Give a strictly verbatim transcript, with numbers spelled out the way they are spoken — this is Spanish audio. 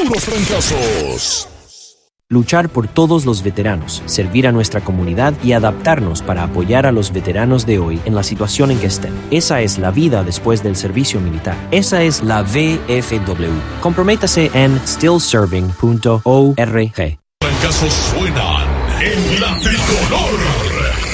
puros trancazos. Luchar por todos los veteranos, servir a nuestra comunidad y adaptarnos para apoyar a los veteranos de hoy en la situación en que estén. Esa es la vida después del servicio militar. Esa es la V F W. Comprométase en still serving punto org. Trancazos suenan en la tricolor.